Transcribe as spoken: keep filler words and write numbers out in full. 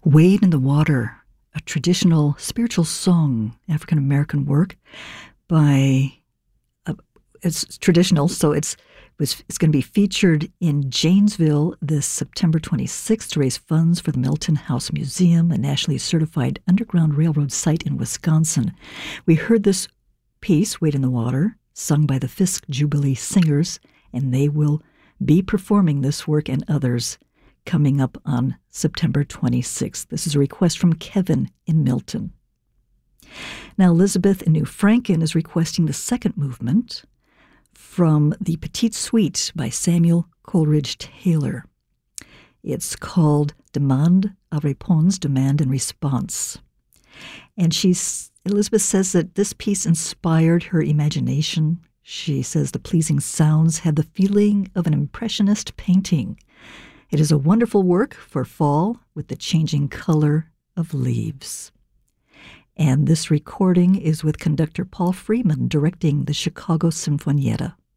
Wade in the Water, a traditional spiritual song, African-American work by, uh, it's traditional, so it's was it's going to be featured in Janesville this September twenty-sixth to raise funds for the Milton House Museum, a nationally certified Underground Railroad site in Wisconsin. We heard this piece, Wade in the Water, sung by the Fisk Jubilee Singers, and they will be performing this work and others coming up on September twenty-sixth. This is a request from Kevin in Milton. Now, Elizabeth in New Franken is requesting the second movement from the Petite Suite by Samuel Coleridge Taylor. It's called Demande à réponse, Demand and Response. And she's Elizabeth says that this piece inspired her imagination. She says the pleasing sounds had the feeling of an impressionist painting. It is a wonderful work for fall with the changing color of leaves. And this recording is with conductor Paul Freeman directing the Chicago Sinfonietta.